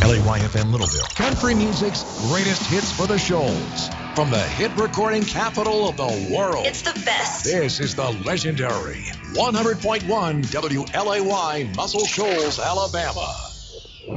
LAYFM Littleville, country music's greatest hits for the shoals. From the hit recording capital of the world. It's the best. This is the legendary 100.1 WLAY, Muscle Shoals, Alabama.